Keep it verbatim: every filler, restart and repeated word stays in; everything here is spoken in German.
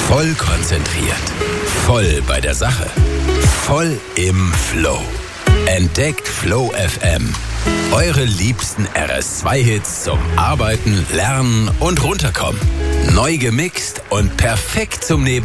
Voll konzentriert. Voll bei der Sache. Voll im Flow. Entdeckt Flow F M. Eure liebsten R S zwei Hits zum Arbeiten, Lernen und Runterkommen. Neu gemixt und perfekt zum Nebenher.